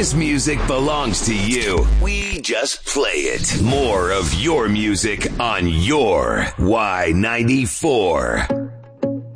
This music belongs to you. We just play it. More of your music on your Y94.